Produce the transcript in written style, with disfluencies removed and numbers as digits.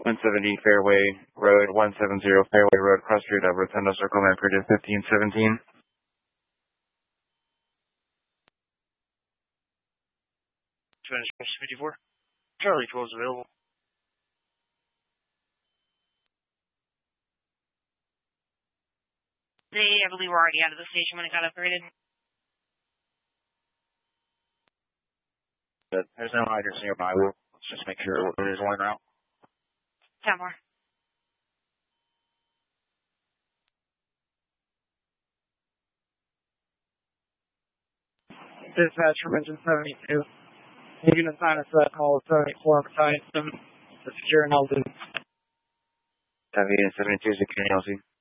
170 Fairway Road, 170 Fairway Road, cross street of Rotundo Circle, Manfred 1517. Spanish 54. Charlie 12 is available. I believe we're already out of the station when it got upgraded. But there's no hydrants nearby. Let's just make sure it is one route. 10 more. Dispatch from engine 72. You can assign us that call of 74 beside them to secure an LZ. 72 securing LZ.